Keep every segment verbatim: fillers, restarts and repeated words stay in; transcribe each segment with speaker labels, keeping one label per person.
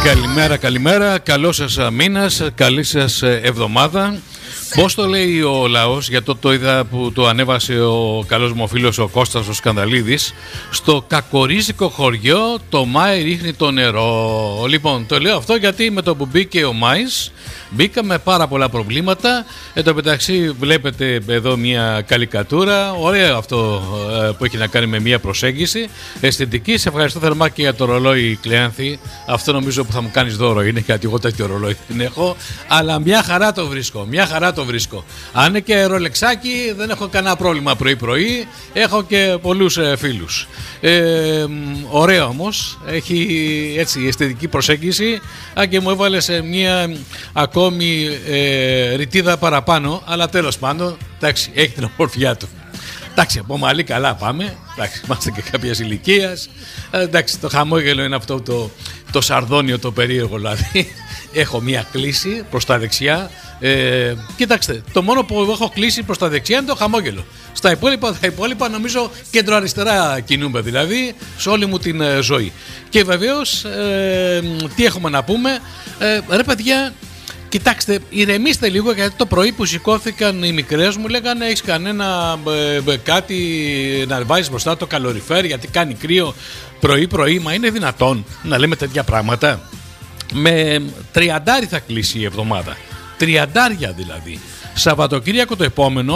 Speaker 1: Καλημέρα, καλημέρα, καλό σας μήνας, καλή σας εβδομάδα. Πώς το λέει ο λαός, γιατί το, το είδα που το ανέβασε ο καλός μου φίλος ο Κώστας ο Σκανδαλίδης. Στο κακορίζικο χωριό το Μάη ρίχνει το νερό. Λοιπόν, το λέω αυτό γιατί με το που μπήκε ο Μάης μπήκαμε πάρα πολλά προβλήματα. Εν τω μεταξύ βλέπετε εδώ μια καλικατούρα. Ωραίο αυτό ε, που έχει να κάνει με μια προσέγγιση αισθητική. Σε ευχαριστώ θερμά και για το ρολόι, Κλεάνθη. Αυτό νομίζω που θα μου κάνεις δώρο είναι, γιατί εγώ τέτοιο ρολόι δεν έχω. Αλλά μια χαρά το βρίσκω. Μια χαρά το βρίσκω. Αν είναι και ρολεξάκι, δεν έχω κανένα πρόβλημα πρωί-πρωί. Έχω και πολλούς ε, φίλους. Ε, ωραίο όμως. Έχει έτσι αισθητική προσέγγιση. Αν και μου έβαλε σε μια ακόμη ε, ρητίδα παραπάνω, αλλά τέλος πάντων, εντάξει, έχει την ομορφιά του. Εντάξει, από μαλλί καλά πάμε, εντάξει, είμαστε και κάποιας ηλικίας, ε, εντάξει, το χαμόγελο είναι αυτό το, το σαρδόνιο το περίεργο, δηλαδή. Έχω μία κλίση προς τα δεξιά. Ε, κοιτάξτε, το μόνο που έχω κλείσει προς τα δεξιά είναι το χαμόγελο. Στα υπόλοιπα, τα υπόλοιπα νομίζω κεντροαριστερά κινούμε, δηλαδή σε όλη μου την ε, ζωή. Και βεβαίως, ε, τι έχουμε να πούμε, ε, ρε παιδιά, κοιτάξτε, ηρεμήστε λίγο, γιατί το πρωί που σηκώθηκαν οι μικρές μου λέγανε έχεις κανένα ε, κάτι να βάζεις μπροστά το καλοριφέρ γιατί κάνει κρύο πρωί πρωί. Μα είναι δυνατόν να λέμε τέτοια πράγματα? Με τριαντάρι θα κλείσει η εβδομάδα. Τριαντάρια δηλαδή. Σαββατοκύριακο το επόμενο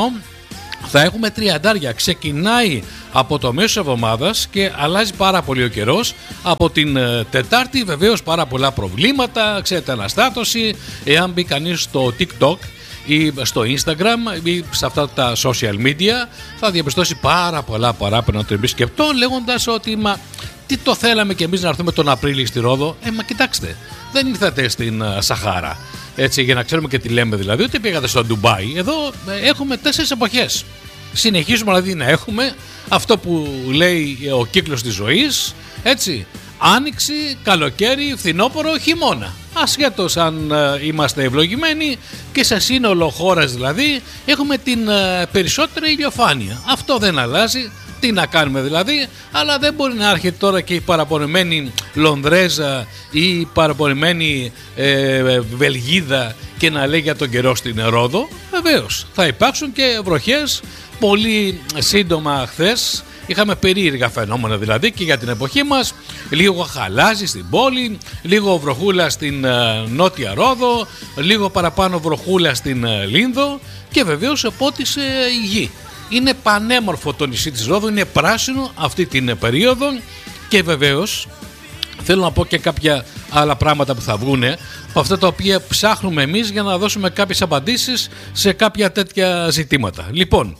Speaker 1: θα έχουμε τριαντάρια. Ξεκινάει από το μέσο εβδομάδας και αλλάζει πάρα πολύ ο καιρός. Από την Τετάρτη βεβαίως πάρα πολλά προβλήματα, ξέρετε, αναστάτωση. Εάν μπει κανείς στο TikTok ή στο Instagram ή σε αυτά τα social media, θα διαπιστώσει πάρα πολλά παράπονα των επισκεπτών, λέγοντας ότι μα τι το θέλαμε κι εμείς να έρθουμε τον Απρίλιο στη Ρόδο. Ε, μα κοιτάξτε, δεν ήρθατε στην uh, Σαχάρα. Έτσι, για να ξέρουμε και τι λέμε, δηλαδή, ότι πήγατε στο Ντουμπάι. Εδώ ε, έχουμε τέσσερις εποχές. Συνεχίζουμε δηλαδή να έχουμε αυτό που λέει ο κύκλος της ζωής, έτσι. Άνοιξη, καλοκαίρι, φθινόπωρο, χειμώνα. Ασχέτως αν ε, είμαστε ευλογημένοι, και σε σύνολο χώρας δηλαδή έχουμε την ε, περισσότερη ηλιοφάνεια. Αυτό δεν αλλάζει. Τι να κάνουμε δηλαδή, αλλά δεν μπορεί να έρχεται τώρα και η παραπονεμένη Λονδρέζα ή η παραπονεμένη ε, Βελγίδα και να λέει για τον καιρό στην Ρόδο. Βεβαίως θα υπάρξουν και βροχές. Πολύ σύντομα χθες είχαμε περίεργα φαινόμενα, δηλαδή και για την εποχή μας. Λίγο χαλάζι στην πόλη, λίγο βροχούλα στην ε, Νότια Ρόδο, λίγο παραπάνω βροχούλα στην ε, Λίνδο και βεβαίως πότισε η γη. Είναι πανέμορφο το νησί της Ρόδου, είναι πράσινο αυτή την περίοδο και βεβαίως θέλω να πω και κάποια άλλα πράγματα που θα βγουνε, από αυτά τα οποία ψάχνουμε εμείς για να δώσουμε κάποιες απαντήσεις σε κάποια τέτοια ζητήματα. Λοιπόν,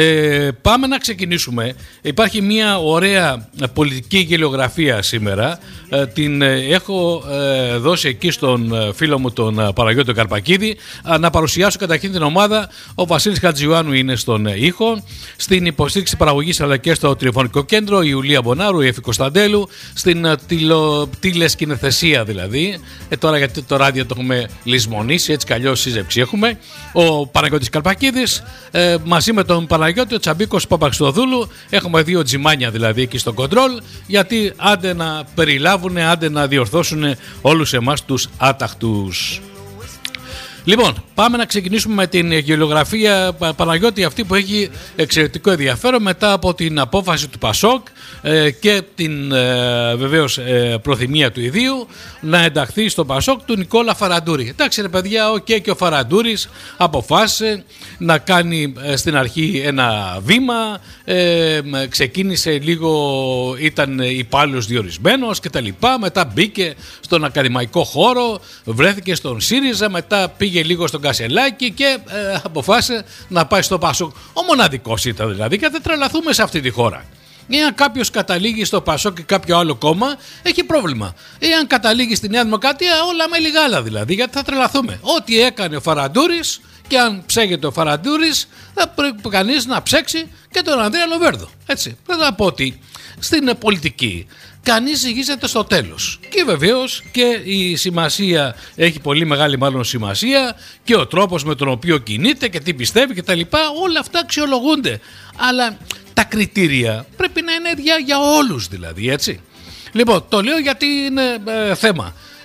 Speaker 1: ε, πάμε να ξεκινήσουμε. Υπάρχει μια ωραία πολιτική γελιογραφία σήμερα. Ε, την ε, έχω ε, δώσει εκεί στον φίλο μου τον Παναγιώτη Καρπακίδη. Ε, να παρουσιάσω καταρχήν την ομάδα. Ο Βασίλης Χατζιωάννου είναι στον ήχο. Στην υποστήριξη παραγωγής αλλά και στο τηλεφωνικό κέντρο η Ιουλία Μπονάρου, η Εφη Κωνσταντέλου. Στην ε, τηλο, τηλεσκηνεθεσία δηλαδή. Ε, τώρα γιατί το ράδιο το έχουμε λησμονήσει, έτσι κι αλλιώς σύζευξη έχουμε. Ο Παναγιώτης Καρπακίδης, ε, μαζί με τον Παναγιώτη, ο Τσαμπίκος Παπαξιδοδούλου. Έχουμε δύο τζιμάνια δηλαδή εκεί στο κοντρόλ, γιατί άντε να περιλάβουν, άντε να διορθώσουν όλους εμάς τους άταχτους. Λοιπόν, πάμε να ξεκινήσουμε με την γεωγραφία, Παναγιώτη, αυτή που έχει εξαιρετικό ενδιαφέρον μετά από την απόφαση του Πασόκ ε, και την ε, βεβαίως ε, προθυμία του ιδίου να ενταχθεί στο Πασόκ του Νικόλα Φαραντούρη. Εντάξει ρε παιδιά, οκ, okay, και ο Φαραντούρης αποφάσισε να κάνει ε, στην αρχή ένα βήμα, ε, ξεκίνησε λίγο, ήταν υπάλληλος διορισμένος και τα λοιπά, μετά μπήκε στον ακαδημαϊκό χώρο, βρέθηκε στον ΣΥΡΙΖΑ, μετά πήγε λίγο στον Κασελάκη και ε, αποφάσισε να πάει στο Πασόκ. Ο μοναδικός ήταν δηλαδή, και δεν τρελαθούμε σε αυτή τη χώρα. Εάν κάποιος καταλήγει στο Πασόκ και κάποιο άλλο κόμμα, έχει πρόβλημα. Εάν καταλήγει στη Νέα Δημοκρατία, όλα με λιγάλα δηλαδή, γιατί θα τρελαθούμε. Ό,τι έκανε ο Φαραντούρης, και αν ψέγεται ο Φαραντούρης, θα πρέπει κανείς να ψέξει και τον Ανδρέα Λοβέρδο. Έτσι. Πρέπει να πω ότι στην πολιτική κανείς ζυγίζεται στο τέλος. Και βεβαίως και η σημασία έχει πολύ μεγάλη μάλλον σημασία, και ο τρόπος με τον οποίο κινείται και τι πιστεύει και τα λοιπά, όλα αυτά αξιολογούνται. Αλλά τα κριτήρια πρέπει να είναι ίδια για όλους δηλαδή, έτσι. Λοιπόν, το λέω γιατί είναι ε, θέμα.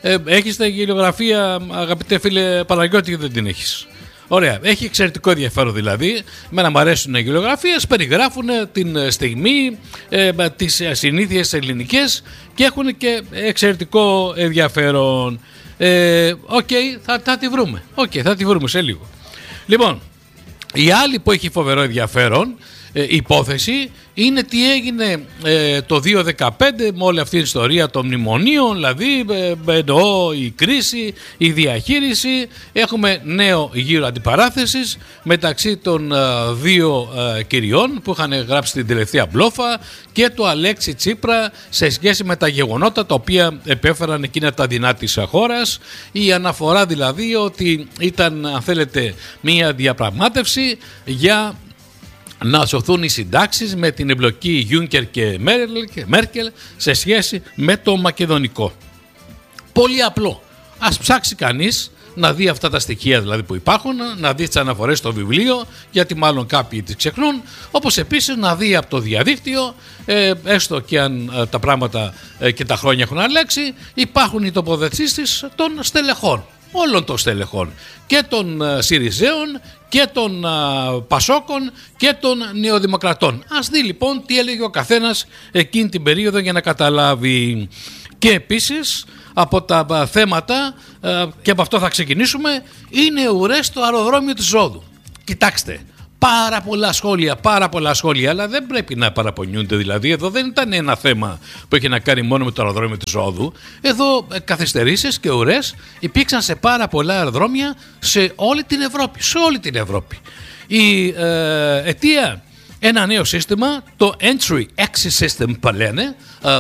Speaker 1: Ε, έχεις τη γελιογραφία, αγαπητέ φίλε Παναγιώτη, ή δεν την έχεις? Ωραία. Έχει εξαιρετικό ενδιαφέρον δηλαδή. Μένα μου αρέσουν οι γελιογραφίες, περιγράφουν την στιγμή, ε, τις συνήθειες ελληνικές και έχουν και εξαιρετικό ενδιαφέρον. Οκ, ε, okay, θα, θα τη βρούμε. Οκ, okay, θα τη βρούμε σε λίγο. Λοιπόν, η άλλη που έχει φοβερό ενδιαφέρον ε, υπόθεση είναι τι έγινε ε, το δύο χιλιάδες δεκαπέντε με όλη αυτή την ιστορία των μνημονίων, δηλαδή ε, εννοώ η κρίση, η διαχείριση. Έχουμε νέο γύρο αντιπαράθεσης μεταξύ των ε, δύο ε, κυριών που είχαν γράψει την τελευταία μπλόφα και του Αλέξη Τσίπρα σε σχέση με τα γεγονότα τα οποία επέφεραν εκείνα τα δεινά της χώρας. Η αναφορά δηλαδή ότι ήταν, αν θέλετε, μία διαπραγμάτευση για να σωθούν οι συντάξεις με την εμπλοκή Juncker και Μέρκελ σε σχέση με το μακεδονικό. Πολύ απλό. Ας ψάξει κανείς να δει αυτά τα στοιχεία δηλαδή που υπάρχουν, να δει τις αναφορές στο βιβλίο, γιατί μάλλον κάποιοι τις ξεχνούν, όπως επίσης να δει από το διαδίκτυο, ε, έστω και αν ε, τα πράγματα ε, και τα χρόνια έχουν αλλάξει, υπάρχουν οι τοποθετήσεις των στελεχών, όλων των στελεχών, και των ε, Συριζέων και των α, Πασόκων και των Νεοδημοκρατών. Ας δει λοιπόν τι έλεγε ο καθένας εκείνη την περίοδο για να καταλάβει. Και επίσης από τα α, θέματα, α, και από αυτό θα ξεκινήσουμε, είναι ουρές στο αεροδρόμιο της Ρόδου. Κοιτάξτε, πάρα πολλά σχόλια, πάρα πολλά σχόλια, αλλά δεν πρέπει να παραπονιούνται δηλαδή. Εδώ δεν ήταν ένα θέμα που έχει να κάνει μόνο με το αεροδρόμιο της Ρόδου. Εδώ καθυστερήσεις και ουρές υπήρξαν σε πάρα πολλά αεροδρόμια σε όλη την Ευρώπη. Σε όλη την Ευρώπη. Η ε, αιτία, ένα νέο σύστημα, το Entry Exit System που λένε,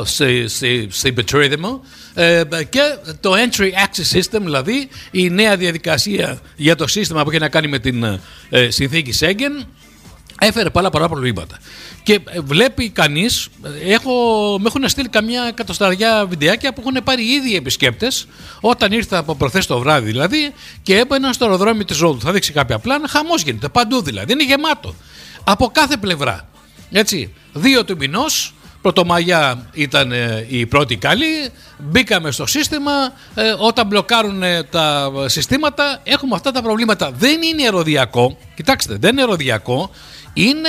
Speaker 1: στην πετρίδα μου, και το Entry Exit System, δηλαδή η νέα διαδικασία για το σύστημα που έχει να κάνει με την ε, συνθήκη Σέγγεν, έφερε πάρα πολλά προβλήματα. Και βλέπει κανείς, έχω, με έχουν στείλει καμιά εκατοσταριά βιντεάκια που έχουν πάρει ήδη οι επισκέπτες όταν ήρθα από προχθές το βράδυ δηλαδή και έμπαιναν στο αεροδρόμιο της Ρόδου. Θα δείξει κάποια πλάνα, χαμός γίνεται παντού δηλαδή, είναι γεμάτο από κάθε πλευρά. Έτσι, δύο του μηνός, Πρωτομαγιά ήταν ε, η πρώτη καλή, μπήκαμε στο σύστημα, ε, όταν μπλοκάρουν ε, τα συστήματα έχουμε αυτά τα προβλήματα. Δεν είναι αεροδιακό, κοιτάξτε, δεν είναι αεροδιακό, είναι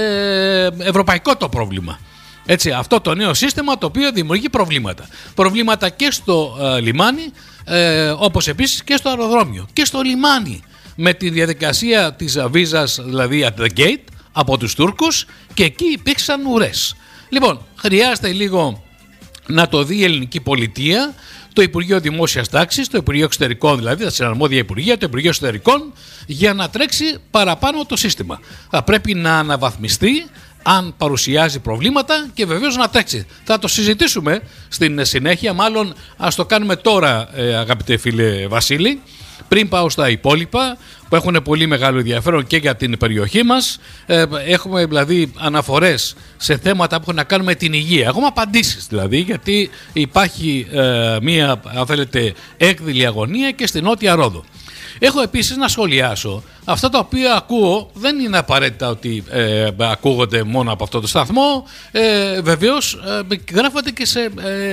Speaker 1: ε, ευρωπαϊκό το πρόβλημα. Έτσι, αυτό το νέο σύστημα το οποίο δημιουργεί προβλήματα. Προβλήματα και στο ε, λιμάνι, ε, όπως επίσης και στο αεροδρόμιο. Και στο λιμάνι με τη διαδικασία της βίζας, δηλαδή at the gate, από τους Τούρκους, και εκεί υπήρξαν ουρές. Λοιπόν, χρειάζεται λίγο να το δει η ελληνική πολιτεία, το Υπουργείο Δημόσιας Τάξης, το Υπουργείο Εξωτερικών, δηλαδή τα συναρμόδια Υπουργεία, το Υπουργείο Εσωτερικών, για να τρέξει παραπάνω το σύστημα. Θα πρέπει να αναβαθμιστεί αν παρουσιάζει προβλήματα και βεβαίως να τρέξει. Θα το συζητήσουμε στην συνέχεια, μάλλον ας το κάνουμε τώρα, αγαπητέ φίλε Βασίλη, πριν πάω στα υπόλοιπα που έχουν πολύ μεγάλο ενδιαφέρον και για την περιοχή μας. Έχουμε δηλαδή αναφορές σε θέματα που έχουν να κάνουν με την υγεία. Έχουμε απαντήσεις δηλαδή, γιατί υπάρχει ε, μία, αν θέλετε, έκδηλη αγωνία και στην Νότια Ρόδο. Έχω επίσης να σχολιάσω αυτά τα οποία ακούω, δεν είναι απαραίτητα ότι ε, ακούγονται μόνο από αυτό το σταθμό, ε, βεβαίως ε, γράφονται και σε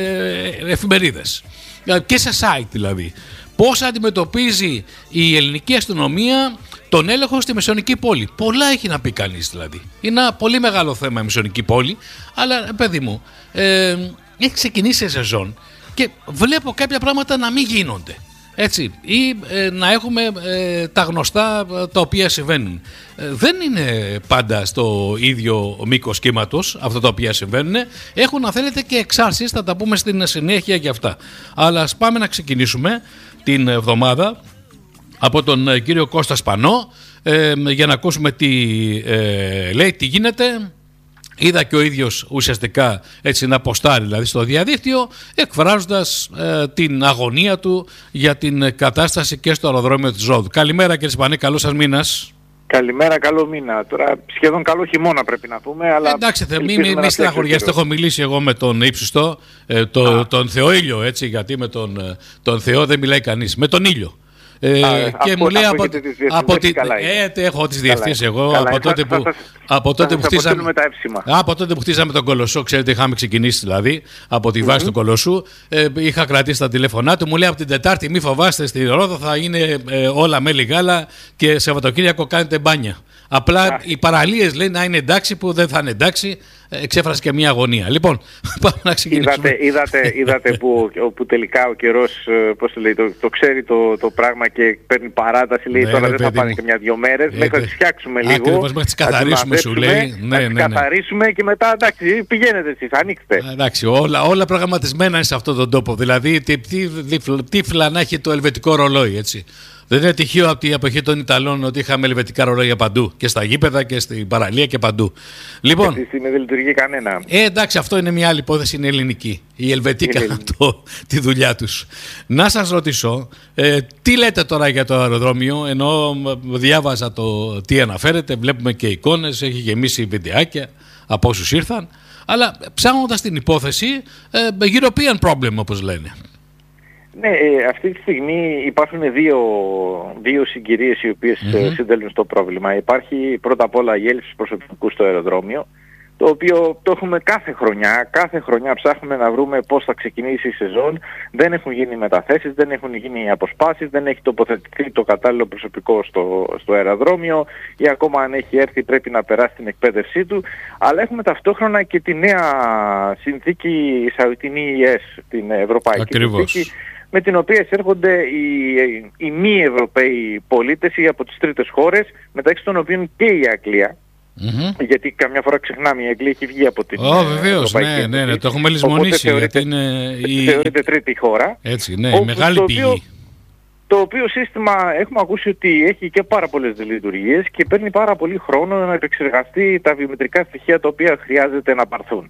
Speaker 1: ε, εφημερίδες και σε site δηλαδή. Πώς αντιμετωπίζει η ελληνική αστυνομία τον έλεγχο στη Μεσαιωνική πόλη. Πολλά έχει να πει κανείς δηλαδή. Είναι ένα πολύ μεγάλο θέμα η Μεσαιωνική πόλη, αλλά παιδί μου, ε, έχει ξεκινήσει η σεζόν και βλέπω κάποια πράγματα να μην γίνονται. Έτσι, ή ε, να έχουμε ε, τα γνωστά τα οποία συμβαίνουν. Ε, δεν είναι πάντα στο ίδιο μήκος κύματος αυτά τα οποία συμβαίνουν. Έχουν, αν θέλετε, και εξάρσεις, θα τα πούμε στην συνέχεια για αυτά. Αλλά ας πάμε να ξεκινήσουμε την εβδομάδα από τον κύριο Κώστα Σπανό, ε, για να ακούσουμε τι ε, λέει, τι γίνεται. Είδα και ο ίδιος ουσιαστικά έτσι να ποστάρει δηλαδή στο διαδίκτυο, εκφράζοντας ε, την αγωνία του για την κατάσταση και στο αεροδρόμιο της Ρόδου. Καλημέρα κύριε Σπανέ, καλό σας μήνας.
Speaker 2: Καλημέρα, καλό μήνα. Τώρα σχεδόν καλό χειμώνα πρέπει να πούμε. Αλλά
Speaker 1: εντάξει, θε, μην μη, μη στεναχωριέστε. Έχω μιλήσει εγώ με τον ύψιστο, ε, το, τον Θεό ήλιο, έτσι, γιατί με τον, τον Θεό δεν μιλάει κανείς. Με τον ήλιο. Ε,
Speaker 2: Α,
Speaker 1: και
Speaker 2: από,
Speaker 1: μου λέει από,
Speaker 2: από
Speaker 1: τη, ε, έχω τις διευθύνσεις εγώ καλά, από τότε που, από τότε που χτίσαμε από τότε που χτίσαμε τον Κολοσσό, ξέρετε είχαμε ξεκινήσει δηλαδή από τη βάση mm-hmm. του Κολοσσού, ε, είχα κρατήσει τα τηλέφωνά του, μου λέει από την Τετάρτη μη φοβάστε στη Ρόδο θα είναι ε, όλα μέλι γάλα και Σαββατοκύριακο κάνετε μπάνια. Απλά οι παραλίες λέει να είναι εντάξει που δεν θα είναι εντάξει, εξέφρασε και μια αγωνία. Λοιπόν, πάμε να ξεκινήσουμε.
Speaker 2: Είδατε, είδατε, είδατε που, που τελικά ο καιρός πώς το, λέει, το, το ξέρει το, το πράγμα και παίρνει παράταση, λέει ναι, τώρα δεν θα πάνε και μια-δυο μέρες, μέχρι να τις φτιάξουμε λίγο.
Speaker 1: Ακριβώς, μέχρι να τις καθαρίσουμε σου λέει.
Speaker 2: Να τις ναι, ναι. καθαρίσουμε και μετά εντάξει, πηγαίνετε εσείς, ανοίξτε.
Speaker 1: Εντάξει, όλα, όλα προγραμματισμένα είναι σε αυτόν τον τόπο. Δηλαδή, τι, τι, τι, τι φλανά έχει το ελβετικό ρολόι, έτσι. Δεν είναι τυχαίο από την εποχή των Ιταλών ότι είχαμε ελβετικά ρολόγια παντού. Και στα γήπεδα και στην παραλία και παντού. Λοιπόν.
Speaker 2: Αυτή τη στιγμή δεν λειτουργεί κανένα.
Speaker 1: Ε, εντάξει, αυτό είναι μια άλλη υπόθεση, είναι ελληνική. Οι Ελβετοί κάνουν τη δουλειά τους. Να σας ρωτήσω, ε, τι λέτε τώρα για το αεροδρόμιο, ενώ διάβαζα το τι αναφέρεται, βλέπουμε και εικόνες, έχει γεμίσει βιντεάκια από όσους ήρθαν. Αλλά ψάχνοντας την υπόθεση, ε, European problem όπως λένε.
Speaker 2: Ναι, ε, αυτή τη στιγμή υπάρχουν δύο, δύο συγκυρίες οι οποίες mm-hmm. συντελούν στο πρόβλημα. Υπάρχει πρώτα απ' όλα η έλλειψη προσωπικού στο αεροδρόμιο, το οποίο το έχουμε κάθε χρονιά. Κάθε χρονιά ψάχνουμε να βρούμε πώς θα ξεκινήσει η σεζόν. Δεν έχουν γίνει μεταθέσεις, δεν έχουν γίνει αποσπάσεις, δεν έχει τοποθετηθεί το κατάλληλο προσωπικό στο, στο αεροδρόμιο ή ακόμα αν έχει έρθει πρέπει να περάσει την εκπαίδευσή του. Αλλά έχουμε ταυτόχρονα και τη νέα συνθήκη Ισαουιτινή ι ες, την Ευρωπαϊκή
Speaker 1: Ακριβώς.
Speaker 2: Συνθήκη, με την οποία εισέρχονται οι, οι μη Ευρωπαίοι πολίτες ή από τις τρίτες χώρες, μεταξύ των οποίων και η Αγγλία. Mm-hmm. Γιατί καμιά φορά ξεχνάμε η Αγγλία έχει βγει από την
Speaker 1: oh, βεβαίως, ναι, ναι, ναι, το έχουμε λησμονήσει γιατί είναι η...
Speaker 2: θεωρείται τρίτη χώρα.
Speaker 1: Έτσι, ναι, η μεγάλη
Speaker 2: το
Speaker 1: πηγή.
Speaker 2: Οποίο, το οποίο σύστημα έχουμε ακούσει ότι έχει και πάρα πολλές λειτουργίες και παίρνει πάρα πολύ χρόνο να επεξεργαστεί τα βιομετρικά στοιχεία τα οποία χρειάζεται να πάρθουν.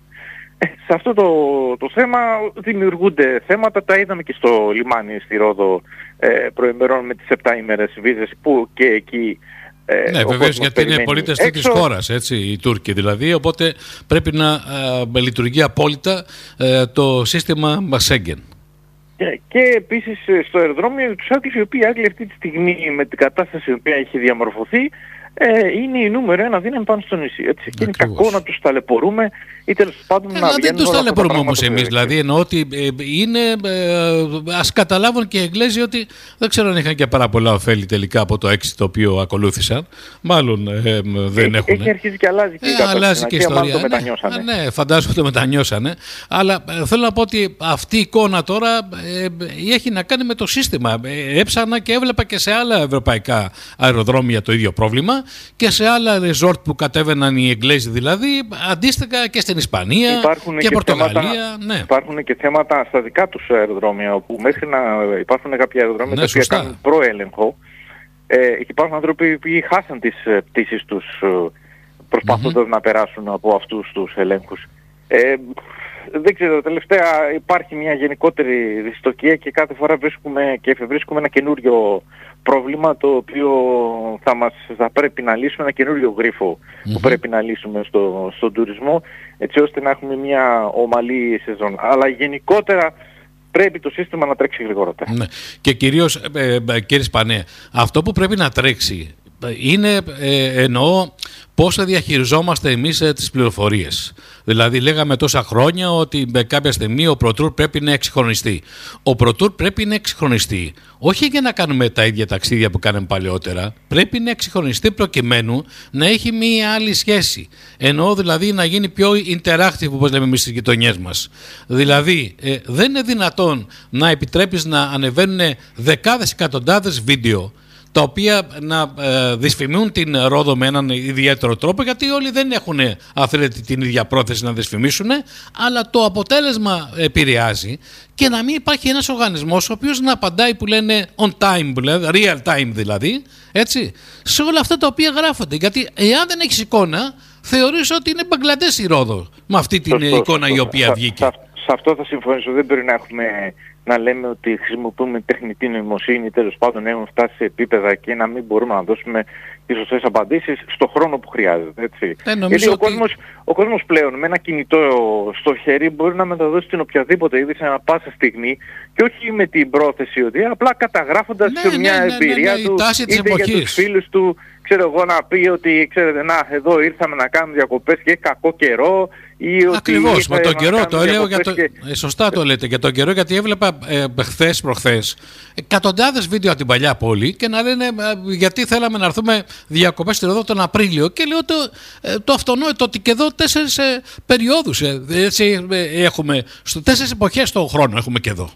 Speaker 2: Σε αυτό το, το θέμα δημιουργούνται θέματα, τα είδαμε και στο λιμάνι στη Ρόδο ε, προημερών με τις επτά ημέρες βίζες που και εκεί ε,
Speaker 1: ναι βεβαίως γιατί είναι πολίτες της χώρας, έτσι, οι Τούρκοι δηλαδή, οπότε πρέπει να ε, λειτουργεί απόλυτα ε, το σύστημα Σέγγεν.
Speaker 2: Και, και επίσης στο αεροδρόμιο τους Άγγλους, οι οποίοι Άγγλοι αυτή τη στιγμή με την κατάσταση η οποία έχει διαμορφωθεί Ε, είναι η νούμερο ένα δύναμη πάνω στο νησί. Έτσι. Και είναι κακό να τους ταλαιπωρούμε ή τέλος πάντων ε, να βγαίνουν. Δεν τους ταλαιπωρούμε όμως εμείς. Δηλαδή εννοώ ότι ε, είναι. Ε, ας καταλάβουν και οι Εγγλέζοι ότι δεν ξέρω αν είχαν και πάρα πολλά ωφέλη τελικά από το έξι το οποίο ακολούθησαν. Μάλλον ε, δεν έχουν. Έχει αρχίσει και αλλάζει και η
Speaker 1: ε, αλλάζει και η ιστορία.
Speaker 2: Το μετανιώσανε.
Speaker 1: Ναι, ναι, φαντάζομαι το μετανιώσανε. Αλλά ε, θέλω να πω ότι αυτή η εικόνα τώρα ε, ε, έχει να κάνει με το σύστημα. Ε, έψανα και έβλεπα και σε άλλα ευρωπαϊκά αεροδρόμια το ίδιο πρόβλημα. Και σε άλλα resort που κατέβαιναν οι Εγγλέζοι δηλαδή, αντίστοιχα και στην Ισπανία
Speaker 2: υπάρχουν
Speaker 1: και, και Πορτογαλία.
Speaker 2: Θέματα,
Speaker 1: ναι.
Speaker 2: Υπάρχουν και θέματα στα δικά τους αεροδρόμια, όπου μέχρι να υπάρχουν κάποια αεροδρόμια ναι, τα οποία κάνουν προέλεγχο. Ε, υπάρχουν άνθρωποι που χάσαν τις πτήσεις τους προσπαθώντας mm-hmm. να περάσουν από αυτούς τους ελέγχους. Ε, δεν ξέρω, τελευταία υπάρχει μια γενικότερη δυστοκία και κάθε φορά βρίσκουμε και εφευρίσκουμε ένα καινούριο πρόβλημα το οποίο θα μας θα πρέπει να λύσουμε, ένα καινούριο γρίφο mm-hmm. που πρέπει να λύσουμε στο, στον τουρισμό έτσι ώστε να έχουμε μια ομαλή σεζόν. Αλλά γενικότερα πρέπει το σύστημα να τρέξει γρηγορότερα.
Speaker 1: Ναι. Και κυρίως ε, ε, κύριε Σπανέ, αυτό που πρέπει να τρέξει είναι ε, εννοώ πώς θα διαχειριζόμαστε εμείς ε, τις πληροφορίες. Δηλαδή λέγαμε τόσα χρόνια ότι με κάποια στιγμή ο ProTour πρέπει να εξυγχρονιστεί. Ο ProTour πρέπει να εξυγχρονιστεί όχι για να κάνουμε τα ίδια ταξίδια που κάναμε παλαιότερα, πρέπει να εξυγχρονιστεί προκειμένου να έχει μία άλλη σχέση. Εννοώ δηλαδή να γίνει πιο interactive όπως λέμε εμείς στις γειτονιές μας. Δηλαδή ε, δεν είναι δυνατόν να επιτρέπεις να ανεβαίνουν δεκάδες εκατοντάδες βίντεο τα οποία να ε, δυσφημούν την Ρόδο με έναν ιδιαίτερο τρόπο, γιατί όλοι δεν έχουν αφήνεται την ίδια πρόθεση να δυσφημίσουν, αλλά το αποτέλεσμα επηρεάζει και να μην υπάρχει ένας οργανισμός ο οποίος να απαντάει που λένε on time, που λένε, real time δηλαδή, έτσι, σε όλα αυτά τα οποία γράφονται. Γιατί εάν δεν έχεις εικόνα, θεωρείς ότι είναι Μπαγκλαντές η Ρόδο με αυτή την
Speaker 2: σωστό,
Speaker 1: εικόνα
Speaker 2: σωστό,
Speaker 1: η οποία
Speaker 2: σα,
Speaker 1: βγήκε.
Speaker 2: Σα, σε αυτό θα συμφωνήσω. Δεν πρέπει να έχουμε να λέμε ότι χρησιμοποιούμε τεχνητή νοημοσύνη, τέλος πάντων έχουμε φτάσει σε επίπεδα και να μην μπορούμε να δώσουμε τις σωστές απαντήσεις στον χρόνο που χρειάζεται. Έτσι.
Speaker 1: Ε,
Speaker 2: Γιατί
Speaker 1: ότι...
Speaker 2: ο, κόσμος, ο κόσμος πλέον με ένα κινητό στο χέρι μπορεί να μεταδώσει την οποιαδήποτε είδηση ανά πάσα στιγμή και όχι με την πρόθεση ότι απλά καταγράφοντας
Speaker 1: ναι,
Speaker 2: σε
Speaker 1: ναι,
Speaker 2: μια
Speaker 1: ναι, ναι,
Speaker 2: εμπειρία
Speaker 1: ναι, ναι,
Speaker 2: του είτε
Speaker 1: εποχής.
Speaker 2: για τους φίλους του, ξέρω εγώ, να πει ότι ξέρετε να εδώ ήρθαμε να κάνουμε διακοπές και έχει κακό καιρό ή ότι
Speaker 1: ακριβώς, με τον καιρό το λέω για το...
Speaker 2: και...
Speaker 1: ε, σωστά το λέτε, για τον καιρό, γιατί έβλεπα ε, χθες προχθές εκατοντάδες βίντεο από την παλιά πόλη και να λένε ε, γιατί θέλαμε να έρθουμε διακοπές στην Ρόδο τον Απρίλιο και λέω το, ε, το αυτονόητο ότι και εδώ τέσσερις ε, περιόδους ε, έτσι, ε, έχουμε, στο τέσσερις εποχές το χρόνο έχουμε και εδώ.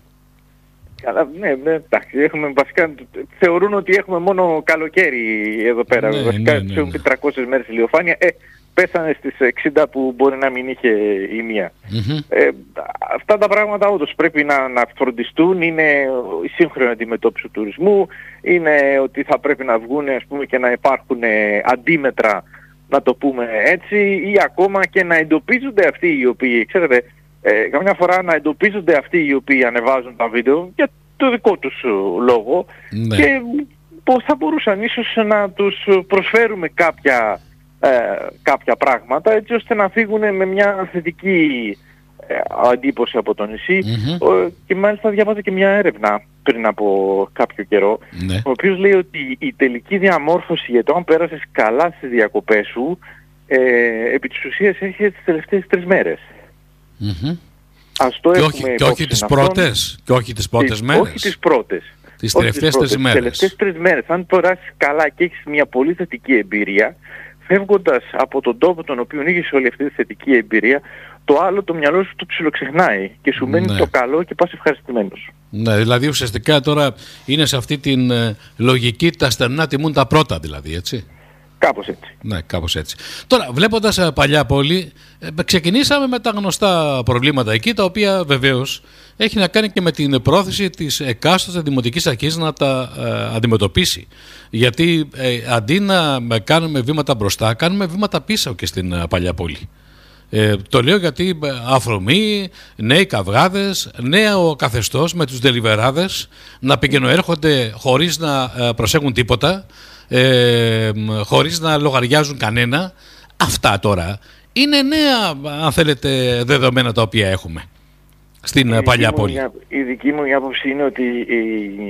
Speaker 2: Καλά, ναι, ναι, εντάξει, έχουμε βασικά, θεωρούν ότι έχουμε μόνο καλοκαίρι εδώ πέρα,
Speaker 1: ναι,
Speaker 2: βασικά
Speaker 1: ναι, ναι, ναι.
Speaker 2: έχουν τριακόσιες μέρες ηλιοφάνεια, ε, πέσανε στις εξήντα που μπορεί να μην είχε η μία.
Speaker 1: Mm-hmm.
Speaker 2: Ε, αυτά τα πράγματα όντως πρέπει να, να φροντιστούν, είναι η σύγχρονη αντιμετώπιση του τουρισμού, είναι ότι θα πρέπει να βγουν ας πούμε και να υπάρχουν αντίμετρα, να το πούμε έτσι, ή ακόμα και να εντοπίζονται αυτοί οι οποίοι, ξέρετε, ε, καμιά φορά να εντοπίζονται αυτοί οι οποίοι ανεβάζουν τα βίντεο για το δικό τους λόγο
Speaker 1: ναι. και
Speaker 2: πώς θα μπορούσαν ίσως να τους προσφέρουμε κάποια, ε, κάποια πράγματα έτσι ώστε να φύγουν με μια θετική ε, εντύπωση από το νησί.
Speaker 1: Mm-hmm.
Speaker 2: Ο, και μάλιστα διάβαζα και μια έρευνα πριν από κάποιο καιρό,
Speaker 1: ναι.
Speaker 2: ο οποίος λέει ότι η τελική διαμόρφωση για το αν πέρασες καλά στις διακοπές σου ε, επί της ουσίας έρχεται τις τελευταίες τρεις μέρες.
Speaker 1: Mm-hmm.
Speaker 2: Ας το
Speaker 1: και,
Speaker 2: έχουμε
Speaker 1: όχι, και όχι τις πρώτες, και όχι τις πρώτες μέρες.
Speaker 2: Όχι τις πρώτες.
Speaker 1: Τις τελευταίες τρεις μέρες.
Speaker 2: Τις τελευταίες τρεις μέρες. Αν περάσεις καλά και έχεις μια πολύ θετική εμπειρία, φεύγοντας από τον τόπο τον οποίο είχες όλη αυτή τη θετική εμπειρία, το άλλο το μυαλό σου το ψιλοξεχνάει και σου μένει
Speaker 1: ναι.
Speaker 2: το καλό και πας ευχαριστημένος.
Speaker 1: Ναι, δηλαδή ουσιαστικά τώρα είναι σε αυτή την ε, λογική τα στενά τιμούν τα πρώτα δηλαδή, έτσι.
Speaker 2: Κάπως έτσι.
Speaker 1: Ναι, κάπως έτσι. Τώρα, βλέποντας ε, παλιά πόλη, ε, ξεκινήσαμε με τα γνωστά προβλήματα εκεί, τα οποία βεβαίως έχει να κάνει και με την πρόθεση της εκάστοτε δημοτικής αρχής να τα ε, αντιμετωπίσει. Γιατί ε, αντί να κάνουμε βήματα μπροστά, κάνουμε βήματα πίσω και στην ε, παλιά πόλη. Ε, το λέω γιατί αφρομοί, νέοι καυγάδες, νέο καθεστώς με τους δελιβεράδες να πηγαινοέρχονται χωρίς να ε, προσέχουν τίποτα, ε, χωρίς να λογαριάζουν κανένα. Αυτά τώρα είναι νέα, αν θέλετε, δεδομένα τα οποία έχουμε στην η παλιά πόλη.
Speaker 2: Μια, η δική μου άποψη είναι ότι οι,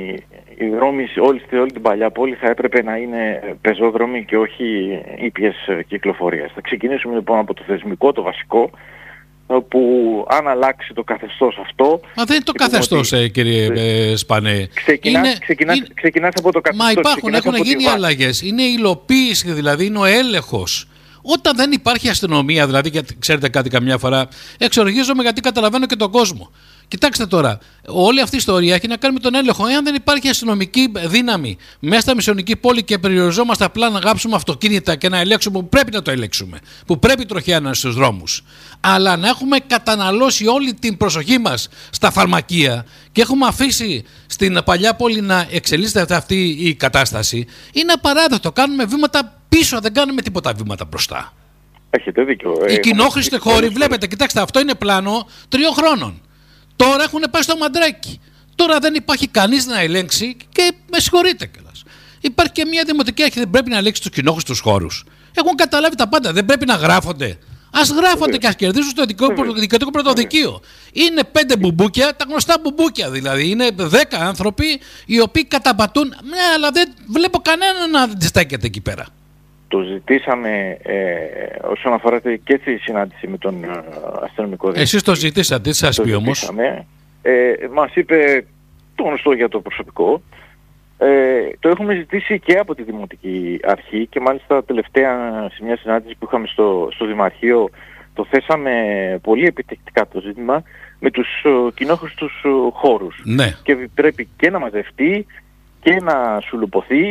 Speaker 2: οι δρόμοι σε όλη, όλη την παλιά πόλη θα έπρεπε να είναι πεζόδρομοι και όχι ήπιες κυκλοφορίας. Θα ξεκινήσουμε λοιπόν από το θεσμικό, το βασικό, που αν αλλάξει το καθεστώς αυτό...
Speaker 1: Μα δεν είναι το καθεστώς, ότι... κύριε ε, Σπανέ.
Speaker 2: Ξεκινάς, είναι, ξεκινάς, είναι... ξεκινάς από το καθεστώς.
Speaker 1: Μα υπάρχουν, έχουν γίνει αλλαγές. Είναι η υλοποίηση, δηλαδή είναι ο έλεγχος. Όταν δεν υπάρχει αστυνομία, δηλαδή, γιατί ξέρετε κάτι, καμιά φορά εξοργίζομαι γιατί καταλαβαίνω και τον κόσμο. Κοιτάξτε τώρα, όλη αυτή η ιστορία έχει να κάνει με τον έλεγχο. Εάν δεν υπάρχει αστυνομική δύναμη μέσα στα μισιονική πόλη και περιοριζόμαστε απλά να γράψουμε αυτοκίνητα και να ελέγξουμε που πρέπει να το ελέγξουμε, που πρέπει τροχιά να είναι στους δρόμους, αλλά να έχουμε καταναλώσει όλη την προσοχή μας στα φαρμακεία και έχουμε αφήσει στην παλιά πόλη να εξελίσσεται αυτή η κατάσταση, είναι απαράδεκτο. Κάνουμε βήματα πίσω, δεν κάνουμε τίποτα βήματα μπροστά.
Speaker 2: Έχετε δίκιο.
Speaker 1: Οι κοινόχρηστοι χώροι, βλέπετε, κοιτάξτε, αυτό είναι πλάνο τριών χρόνων. Τώρα έχουν πάει στο μαντράκι. Τώρα δεν υπάρχει κανείς να ελέγξει και με συγχωρείτε κιόλας. Υπάρχει και μια δημοτική αρχή, δεν πρέπει να ελέγξει τους κοινόχρηστους χώρους. Έχουν καταλάβει τα πάντα, δεν πρέπει να γράφονται. Ας γράφονται και ας κερδίσουν στο δικαιωτικό πρωτοδικείο. Είναι πέντε μπουμπούκια, τα γνωστά μπουμπούκια δηλαδή. Είναι δέκα άνθρωποι οι οποίοι καταπατούν. Ναι, αλλά δεν βλέπω κανέναν να αντιστέκεται εκεί πέρα.
Speaker 2: Το ζητήσαμε ε, όσον αφορά και τη συνάντηση με τον ε, αστυνομικό διευθυντή.
Speaker 1: Εσείς το ζητήσατε, τι σας πει όμως?
Speaker 2: Ε, μας είπε το γνωστό για το προσωπικό. Ε, το έχουμε ζητήσει και από τη Δημοτική Αρχή και μάλιστα τελευταία σε μια συνάντηση που είχαμε στο, στο Δημαρχείο το θέσαμε πολύ επιτεκτικά το ζήτημα με τους uh, κοινόχρηστους uh, χώρους.
Speaker 1: Ναι.
Speaker 2: Και πρέπει και να μαζευτεί και να σουλουπωθεί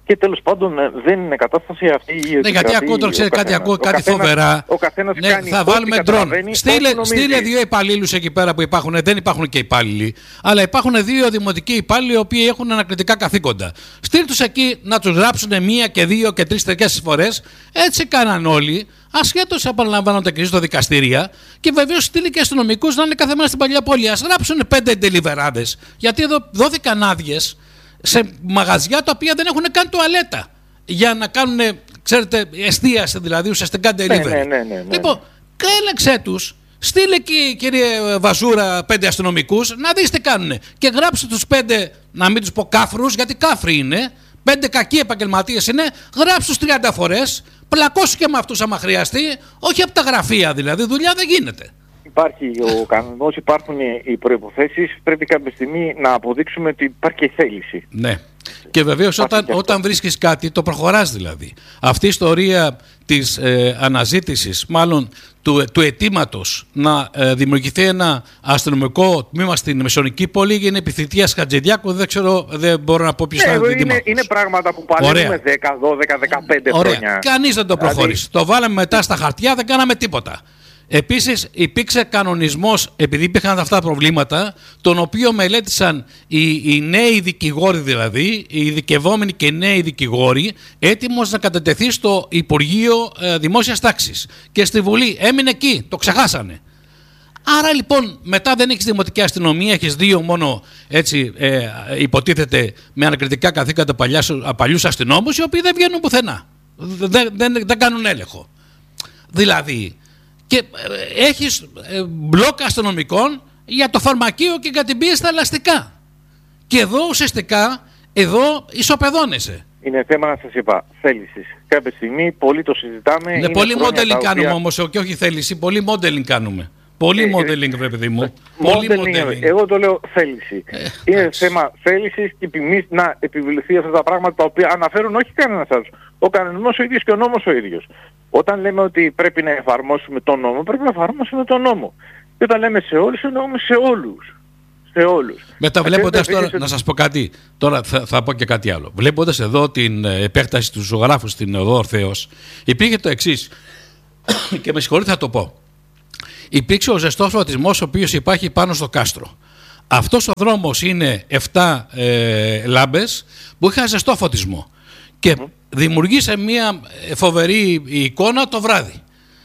Speaker 2: και τέλος πάντων δεν είναι κατάσταση αυτή.
Speaker 1: Ναι, γιατί ακούω τώρα, ξέρει κάτι, ακούω κάτι
Speaker 2: καθένας,
Speaker 1: φοβερά.
Speaker 2: Ο καθένας
Speaker 1: ναι,
Speaker 2: κάνει
Speaker 1: θα βάλουμε ντρόν. Στείλε, στείλε δύο υπαλλήλους εκεί πέρα που υπάρχουν. Δεν υπάρχουν και υπάλληλοι, αλλά υπάρχουν δύο δημοτικοί υπάλληλοι οι οποίοι έχουν ανακριτικά καθήκοντα. Στείλ τους εκεί να τους γράψουν μία και δύο και τρεις τέτοιες φορές. Έτσι κάναν όλοι. Ασχέτως επαναλαμβάνονται και στο δικαστήρια. Και βεβαίως στείλει και αστυνομικούς να είναι κάθε μέρα στην παλιά πόλη. Ας γράψουν πέντε ντελιβεράδες. Γιατί εδώ δόθηκαν άδειες σε μαγαζιά τα οποία δεν έχουν καν τουαλέτα για να κάνουν, ξέρετε, εστίαση δηλαδή, ουσιαστικά delivery.
Speaker 2: Ναι, ναι, ναι, ναι.
Speaker 1: Λοιπόν, έλεξε τους, στείλε εκεί, κύριε Βαζούρα, πέντε αστυνομικούς, να δεις τι κάνουνε. Και γράψε τους πέντε, να μην τους πω κάφρους, γιατί κάφροι είναι, πέντε κακοί επαγγελματίες είναι, γράψε τους τριάντα φορές, πλακώσου και με αυτούς άμα χρειαστεί, όχι από τα γραφεία δηλαδή, δουλειά δεν γίνεται.
Speaker 2: Υπάρχει ο κανονισμός, υπάρχουν οι προϋποθέσεις, πρέπει κάποια στιγμή να αποδείξουμε ότι υπάρχει και θέληση.
Speaker 1: Ναι. Και βεβαίως όταν, όταν βρίσκεις κάτι το προχωράς δηλαδή. Αυτή η ιστορία της ε, αναζήτησης, μάλλον του, του αιτήματος να ε, δημιουργηθεί ένα αστυνομικό τμήμα στην Μεσονική πόλη είναι επιθυμίας Χατζηδιάκου, δεν ξέρω, δεν μπορώ να πω ποιος
Speaker 2: ναι,
Speaker 1: θα είναι.
Speaker 2: Είναι, είναι πράγματα που παλεύουμε δέκα, δώδεκα, δεκαπέντε χρόνια.
Speaker 1: Κανείς δεν το προχώρησε. Δηλαδή... Το βάλαμε μετά στα χαρτιά, δεν κάναμε τίποτα. Επίσης υπήρξε κανονισμός, επειδή υπήρχαν αυτά τα προβλήματα, τον οποίο μελέτησαν οι, οι νέοι δικηγόροι, δηλαδή οι ειδικευόμενοι και οι νέοι δικηγόροι, έτοιμος να κατατεθεί στο Υπουργείο ε, Δημόσιας Τάξης και στη Βουλή. Έμεινε εκεί, το ξεχάσανε. Άρα λοιπόν μετά δεν έχεις δημοτική αστυνομία, έχεις δύο μόνο, έτσι ε, υποτίθεται, με ανακριτικά καθήκοντα παλιούς αστυνόμους, οι οποίοι δεν βγαίνουν πουθενά, δεν, δεν, δεν κάνουν έλεγχο. Δηλαδή και έχεις μπλοκ αστυνομικών για το φαρμακείο και για την πίεση στα ελαστικά. Και εδώ ουσιαστικά, εδώ ισοπεδώνεσαι.
Speaker 2: Είναι θέμα, να σας είπα, θέλησης. Κάποια στιγμή πολύ το συζητάμε.
Speaker 1: Ναι, πολύ modeling κάνουμε οποία... όμως και όχι θέληση, πολύ modeling κάνουμε. Πολύ ε, modeling βρε παιδί μου. Πολύ
Speaker 2: modeling. Εγώ το λέω θέληση. Ε, είναι άξι. θέμα θέλησης και επιμής να επιβληθεί αυτά τα πράγματα τα οποία αναφέρουν όχι κανένας άλλος. Ο κανονισμός ο ίδιος και ο νόμος ο ίδιος. Όταν λέμε ότι πρέπει να εφαρμόσουμε τον νόμο, πρέπει να εφαρμόσουμε τον νόμο. Και όταν λέμε σε όλους, εννοούμε σε όλους. Σε όλους.
Speaker 1: Μετά βλέποντας τώρα, ότι... να σας πω κάτι, τώρα θα, θα πω και κάτι άλλο. Βλέποντας εδώ την επέκταση του ζωγράφου στην οδό Ορθέως, υπήρχε το εξής, και με συγχωρείτε θα το πω. Υπήρξε ο ζεστός φωτισμός ο οποίος υπάρχει πάνω στο κάστρο. Αυτός ο δρόμος είναι επτά ε, λάμπες που είχαν ζεστό φωτισμό. Και mm. δημιουργήσε μια φοβερή εικόνα το βράδυ.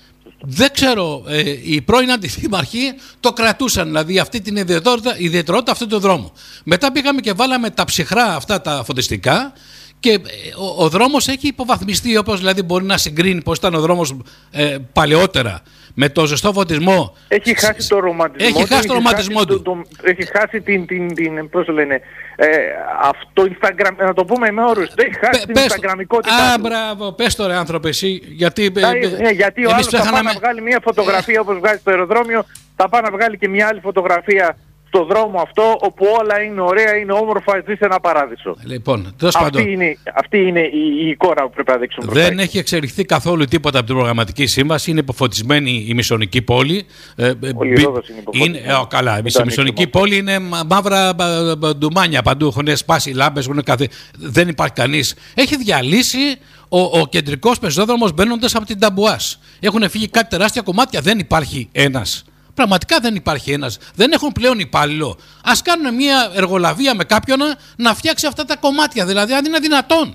Speaker 1: Δεν ξέρω, ε, οι πρώην αντιδήμαρχοι το κρατούσαν, δηλαδή αυτή την ιδιαιτερότητα, ιδιαιτερότητα αυτού του δρόμου. Μετά πήγαμε και βάλαμε τα ψυχρά αυτά τα φωτιστικά και ο, ο δρόμος έχει υποβαθμιστεί, όπως δηλαδή μπορεί να συγκρίνει πώς ήταν ο δρόμος ε, παλαιότερα με το ζεστό φωτισμό.
Speaker 2: Έχει χάσει το ρομαντισμό
Speaker 1: έχει χάσει το ρομαντισμό του.
Speaker 2: Το, το, έχει χάσει την, την, την πώς το λένε, ε, αυτό Instagram, να το πούμε με όρους, έχει χάσει Πε, την Instagramικότητα.
Speaker 1: Α, μπράβο, πες το ρε άνθρωπε εσύ, γιατί...
Speaker 2: Α, ε, γιατί ο άλλος θα πάει να βγάλει μια φωτογραφία όπως βγάζει στο αεροδρόμιο, θα πάει να βγάλει και μια άλλη φωτογραφία στο δρόμο αυτό, όπου όλα είναι ωραία, είναι όμορφα, ζει σε ένα παράδεισο. Λοιπόν, αυτή, είναι, αυτή είναι η, η εικόνα που πρέπει να δείξουμε.
Speaker 1: Δεν μπροστά. Έχει εξελιχθεί καθόλου τίποτα από την προγραμματική σύμβαση. Είναι υποφωτισμένη η Μισονική πόλη.
Speaker 2: Ο Λιρόδος είναι υποφωτισμένη.
Speaker 1: Είναι, ε, καλά, η Μισονική πόλη είναι μαύρα ντουμάνια παντού. Έχουν σπάσει λάμπες, καθε... δεν υπάρχει κανείς. Έχει διαλύσει ο, ο κεντρικός πεζόδρομος μπαίνοντας από την Ταμπουάς. Έχουν φύγει κάτι τεράστια κομμάτια, δεν υπάρχει ένας. Πραγματικά δεν υπάρχει ένας. Δεν έχουν πλέον υπάλληλο. Ας κάνουν μια εργολαβία με κάποιον να φτιάξει αυτά τα κομμάτια. Δηλαδή, αν είναι δυνατόν.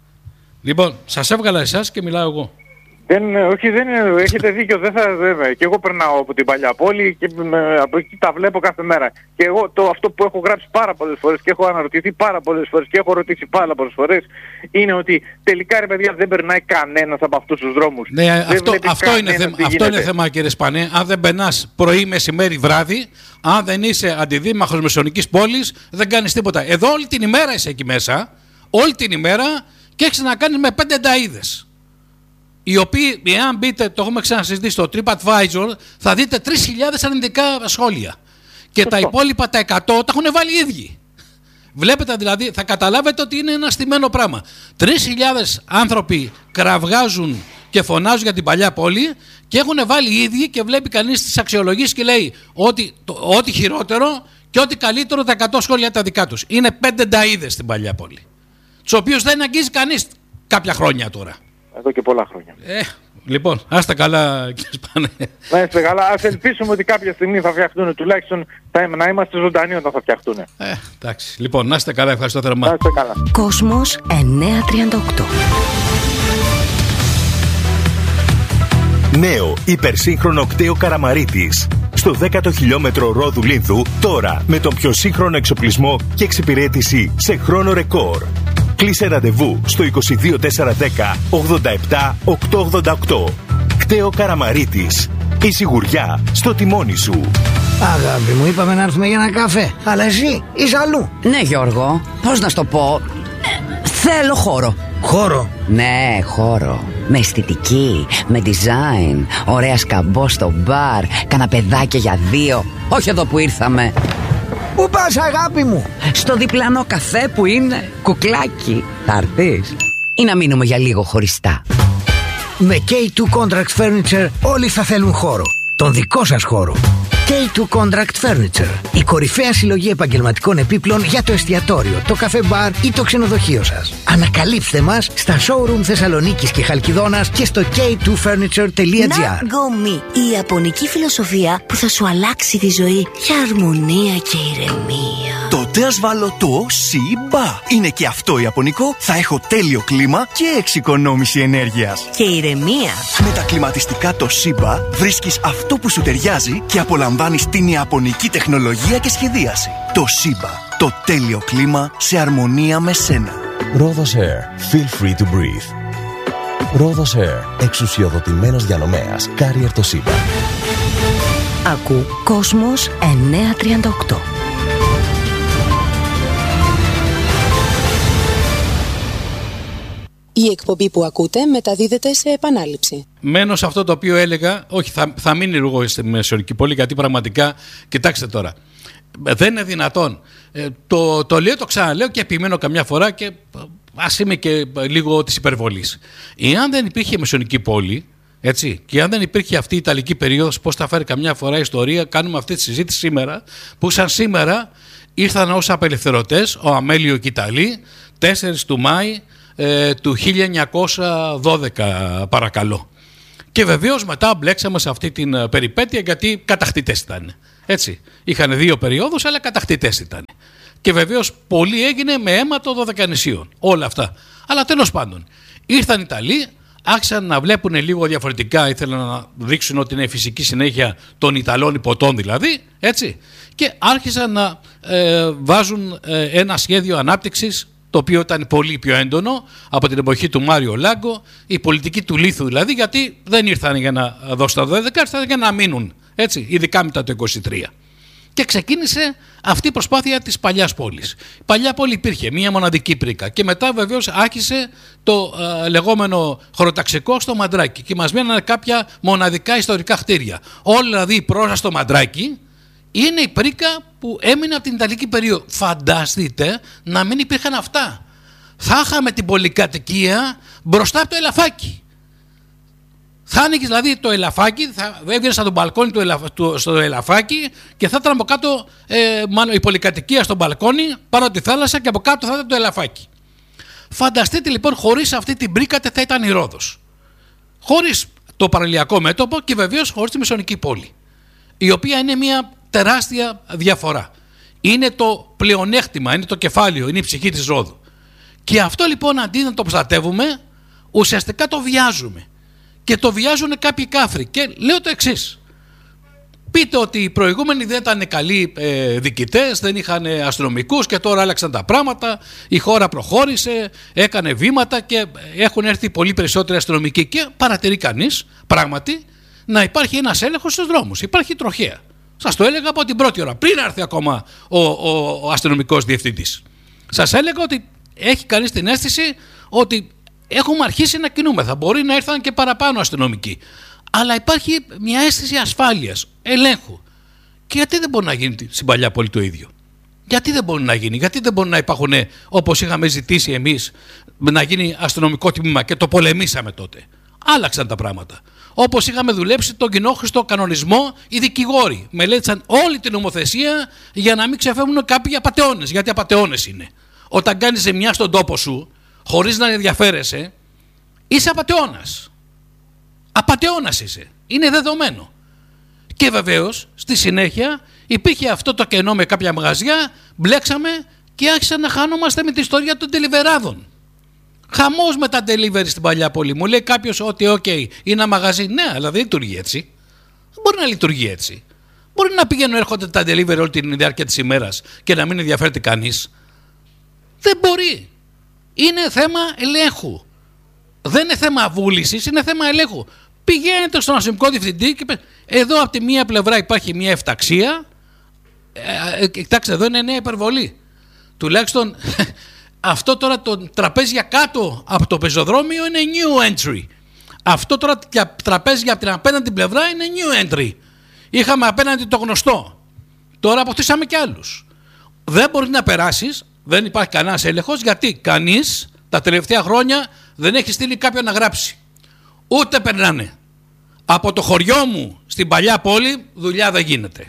Speaker 1: Λοιπόν, σας έβγαλα εσάς και μιλάω εγώ.
Speaker 2: Δεν, όχι, δεν είναι, έχετε δίκιο. Δεν θα, βέβαια. Και εγώ περνάω από την παλιά πόλη και με, από εκεί τα βλέπω κάθε μέρα. Και εγώ το, αυτό που έχω γράψει πάρα πολλές φορές και έχω αναρωτηθεί πάρα πολλές φορές και έχω ρωτήσει πάρα πολλές φορές είναι ότι τελικά ρε παιδιά δεν περνάει κανένας από αυτούς τους δρόμους.
Speaker 1: Ναι, αυτό, αυτό, είναι θέμα, αυτό είναι θέμα κύριε Σπανέ. Αν δεν περνάς πρωί, μεσημέρι, βράδυ, αν δεν είσαι αντιδήμαρχος Μεσονικής πόλης, δεν κάνεις τίποτα. Εδώ όλη την ημέρα είσαι εκεί μέσα, όλη την ημέρα και έχεις να κάνεις με πέντε νταΐδες. Οι οποίοι, εάν μπείτε, το έχουμε ξανασυζητήσει στο TripAdvisor, θα δείτε τρεις χιλιάδες αρνητικά σχόλια. Και τα υπόλοιπα τα εκατό τα έχουν βάλει οι ίδιοι. Βλέπετε δηλαδή, θα καταλάβετε ότι είναι ένα στημένο πράγμα. τρεις χιλιάδες άνθρωποι κραυγάζουν και φωνάζουν για την παλιά πόλη και έχουν βάλει οι ίδιοι και βλέπει κανείς τις αξιολογήσεις και λέει ότι, το, ότι χειρότερο και ότι καλύτερο τα εκατό σχόλια τα δικά τους. Είναι πέντε νταΐδες στην παλιά πόλη. τους οποίους δεν αγγίζει κανείς κάποια χρόνια τώρα.
Speaker 2: Εδώ και πολλά χρόνια.
Speaker 1: Ε, λοιπόν, άστα καλά κύριε Σπάνε.
Speaker 2: Να είστε καλά. Ας ελπίσουμε ότι κάποια στιγμή θα φτιαχτούν, τουλάχιστον θα, να είμαστε ζωντανοί όταν θα φτιαχτούν.
Speaker 1: Ε, εντάξει. Λοιπόν, να είστε καλά. Ευχαριστώ θερμά.
Speaker 2: Να είστε καλά.
Speaker 3: Κόσμος εννιακόσια τριάντα οκτώ.
Speaker 4: Νέο υπερσύγχρονο κτέο Καραμαρίτης. Στο δέκατο χιλιόμετρο Ρόδου Λίνθου, τώρα με τον πιο σύγχρονο εξοπλισμό και εξυπηρέτηση σε χρόνο ρεκόρ. Κλείσε ραντεβού στο είκοσι δύο τετρακόσια δέκα ογδόντα επτά οκτακόσια ογδόντα οκτώ. Κτέο Καραμαρίτης. Η σιγουριά στο τιμόνι σου.
Speaker 5: Αγάπη μου, είπαμε να έρθουμε για ένα καφέ. Αλλά εσύ είσαι αλλού.
Speaker 6: Ναι, Γιώργο, πώς να σου το πω. Θέλω χώρο.
Speaker 5: Χώρο?
Speaker 6: Ναι, χώρο. Με αισθητική, με design. Ωραία σκαμπό στο μπαρ. Καναπεδάκια για δύο. Όχι εδώ που ήρθαμε.
Speaker 5: Πού πας, αγάπη μου?
Speaker 6: Στο διπλανό καφέ που είναι κουκλάκι. Θα έρθεις ή να μείνουμε για λίγο χωριστά?
Speaker 5: Με κέι τού Contract Furniture όλοι θα θέλουν χώρο. Τον δικό σας χώρο. κέι τού Contract Furniture. Η κορυφαία συλλογή επαγγελματικών επίπλων για το εστιατόριο, το καφέ μπαρ ή το ξενοδοχείο σας. Ανακαλύψτε μας στα showroom Θεσσαλονίκης και Χαλκιδόνας και στο κέι τού φέρνιτσερ τελεία τζι άρ.
Speaker 3: Nagomi, η ιαπωνική φιλοσοφία που θα σου αλλάξει τη ζωή για αρμονία και ηρεμία.
Speaker 7: Τότε ας βάλω το Σιμπα. Είναι και αυτό ιαπωνικό, θα έχω τέλειο κλίμα και εξοικονόμηση ενέργειας.
Speaker 3: Και ηρεμία.
Speaker 7: Με τα κλιματιστικά το Σιμπα βρίσκεις αυτό που σου ταιριάζει και απολαμβάνεις την ιαπωνική τεχνολογία και σχεδίαση. Το Σιμπα, το τέλειο κλίμα σε αρμονία με σένα.
Speaker 8: Rhodos Air. Feel free to breathe. Rhodos Air. Εξουσιοδοτημένος διανομέας. Carrier το Σιμπα.
Speaker 3: Ακού Κόσμος εννιακόσια τριάντα οκτώ.
Speaker 9: Η εκπομπή που ακούτε μεταδίδεται σε επανάληψη.
Speaker 1: Μένω σε αυτό το οποίο έλεγα, όχι θα, θα μείνει λίγο στη Μεσαιωνική πόλη, γιατί πραγματικά, κοιτάξτε τώρα, δεν είναι δυνατόν. Ε, το, το λέω, το ξαναλέω και επιμένω καμιά φορά και ας είμαι και λίγο της υπερβολής. Εάν δεν υπήρχε Μεσαιωνική πόλη, έτσι, και αν δεν υπήρχε αυτή η Ιταλική περίοδος, πώς θα φέρει καμιά φορά η ιστορία, κάνουμε αυτή τη συζήτηση σήμερα, που σαν σήμερα ήρθαν ως απελευθερωτές ο Αμέλιο και η Ιταλή, τέσσερις του Μάη, του χίλια εννιακόσια δώδεκα, παρακαλώ. Και βεβαίως μετά μπλέξαμε σε αυτή την περιπέτεια, γιατί κατακτητές ήταν. Έτσι. Είχαν δύο περιόδους, αλλά κατακτητές ήταν. Και βεβαίως πολύ έγινε με αίμα των Δωδεκανησίων. Όλα αυτά. Αλλά τέλος πάντων, ήρθαν οι Ιταλοί, άρχισαν να βλέπουν λίγο διαφορετικά, ήθελαν να δείξουν ότι είναι η φυσική συνέχεια των Ιταλών υποτών δηλαδή. Έτσι. Και άρχισαν να ε, βάζουν ε, ένα σχέδιο ανάπτυξης, το οποίο ήταν πολύ πιο έντονο από την εποχή του Μάριο Λάγκο, η πολιτική του λίθου δηλαδή, γιατί δεν ήρθαν για να δώσουν τα δώδεκα, ήρθαν για να μείνουν, έτσι, ειδικά μετά το είκοσι τρία. Και ξεκίνησε αυτή η προσπάθεια της παλιάς πόλης. Η παλιά πόλη υπήρχε μία μοναδική πρίκα και μετά βεβαίως άρχισε το ε, λεγόμενο χωροταξικό στο Μαντράκι και μας μένανε κάποια μοναδικά ιστορικά κτίρια. Όλα δηλαδή η πρόζα στο Μαντράκι είναι η πρίκα που έμεινε από την Ιταλική περίοδο. Φανταστείτε να μην υπήρχαν αυτά. Θα είχαμε την πολυκατοικία μπροστά από το ελαφάκι. Θα άνοιγες δηλαδή το ελαφάκι, θα έβγαινες από τον μπαλκόνι του ελαφ, του, στο ελαφάκι και θα ήταν από κάτω ε, μάλλον, η πολυκατοικία στο μπαλκόνι πάνω τη θάλασσα και από κάτω θα ήταν το ελαφάκι. Φανταστείτε λοιπόν, χωρίς αυτή την πρίκα θα ήταν η Ρόδος. Χωρίς το παραλιακό μέτωπο και βεβαίως χωρίς τη Μεσαιωνική πόλη, η οποία είναι μια τεράστια διαφορά. Είναι το πλεονέκτημα, είναι το κεφάλαιο, είναι η ψυχή της Ρόδου. Και αυτό λοιπόν, αντί να το προστατεύουμε, ουσιαστικά το βιάζουμε. Και το βιάζουν κάποιοι κάφροι. Και λέω το εξής. Πείτε ότι οι προηγούμενοι δεν ήταν καλοί ε, διοικητές, δεν είχαν αστυνομικούς και τώρα άλλαξαν τα πράγματα, η χώρα προχώρησε, έκανε βήματα και έχουν έρθει πολύ περισσότεροι αστυνομικοί και παρατηρεί κανείς πράγματι να υπάρχει ένας έλεγχος στους δρόμους. Υπάρχει τροχέα. Σας το έλεγα από την πρώτη ώρα, πριν έρθει ακόμα ο, ο, ο αστυνομικός διευθυντής. Σας έλεγα ότι έχει κανείς την αίσθηση ότι έχουμε αρχίσει να κινούμεθα. Μπορεί να ήρθαν και παραπάνω αστυνομικοί. Αλλά υπάρχει μια αίσθηση ασφάλειας, ελέγχου. Και γιατί δεν μπορεί να γίνει στην παλιά πόλη το ίδιο? Γιατί δεν μπορεί να γίνει? Γιατί δεν μπορεί να υπάρχουν, όπως είχαμε ζητήσει εμείς, να γίνει αστυνομικό τμήμα και το πολεμήσαμε τότε? Άλλαξαν τα πράγματα. Όπως είχαμε δουλέψει τον κοινόχρηστο κανονισμό, οι δικηγόροι μελέτησαν όλη την νομοθεσία για να μην ξεφεύγουν κάποιοι απατεώνες. Γιατί απατεώνες είναι. Όταν κάνεις ζημιά στον τόπο σου, χωρίς να ενδιαφέρεσαι, είσαι απατεώνας. Απατεώνας είσαι. Είναι δεδομένο. Και βεβαίως στη συνέχεια υπήρχε αυτό το κενό με κάποια μαγαζιά, μπλέξαμε και άρχισα να χάνομαστε με την ιστορία των τελιβεράδων. Χαμός με τα delivery στην παλιά πόλη. Μου λέει κάποιος ότι οκ, okay, είναι ένα μαγαζί. Ναι, αλλά δεν λειτουργεί έτσι. Δεν μπορεί να λειτουργεί έτσι. Μπορεί να πηγαίνουν έρχονται τα delivery όλη τη διάρκεια της ημέρας και να μην ενδιαφέρεται κανείς. Δεν μπορεί. Είναι θέμα ελέγχου. Δεν είναι θέμα βούλησης, είναι θέμα ελέγχου. Πηγαίνετε στον αστυνομικό διευθυντή και πες, εδώ από τη μία πλευρά υπάρχει μια εφταξία. Ε, ε, κοιτάξτε, εδώ είναι νέα υπερβολή. Τουλάχιστον αυτό τώρα το τραπέζι για κάτω από το πεζοδρόμιο είναι new entry. Αυτό τώρα για τραπέζι από την απέναντι πλευρά είναι new entry. Είχαμε απέναντι το γνωστό. Τώρα αποκτήσαμε κι άλλους. Δεν μπορεί να περάσεις, δεν υπάρχει κανένας έλεγχος, γιατί κανείς τα τελευταία χρόνια δεν έχει στείλει κάποιον να γράψει. Ούτε περνάνε. Από το χωριό μου στην παλιά πόλη δουλειά δεν γίνεται.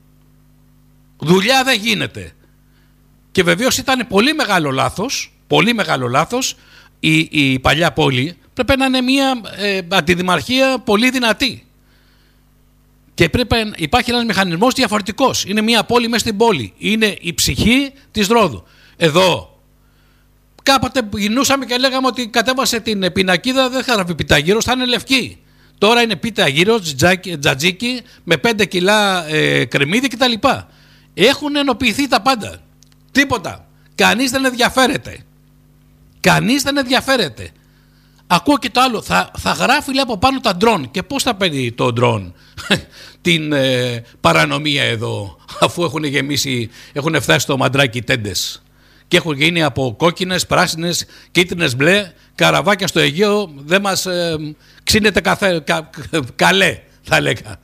Speaker 1: Δουλειά δεν γίνεται. Και βεβαίως ήταν πολύ μεγάλο λάθος, πολύ μεγάλο λάθος, η, η παλιά πόλη πρέπει να είναι μια ε, αντιδημαρχία πολύ δυνατή. Και πρέπει να υπάρχει ένας μηχανισμός διαφορετικός. Είναι μια πόλη μέσα στην πόλη. Είναι η ψυχή της Ρόδου. Εδώ κάποτε γινούσαμε και λέγαμε ότι κατέβασε την πινακίδα, δεν θα γράφει πιταγύρος, θα είναι λευκή. Τώρα είναι πιταγύρος, τζατζίκι, με πέντε κιλά ε, κρεμμύδι κτλ. Έχουν ενοποιηθεί τα πάντα. Τίποτα. Κανείς δεν ενδιαφέρεται. Κανείς δεν ενδιαφέρεται. Ακούω και το άλλο. Θα, θα γράφει λέει, από πάνω τα ντρόν. Και πώς θα παίρνει το ντρόν την ε, παρανομία εδώ, αφού έχουν γεμίσει, έχουν φτάσει στο μαντράκι τέντες. Και έχουν γίνει από κόκκινες, πράσινες, κίτρινες, μπλε, καραβάκια στο Αιγαίο. Δεν μας ε, ξύνεται καθέ, κα, καλέ, θα λέγα.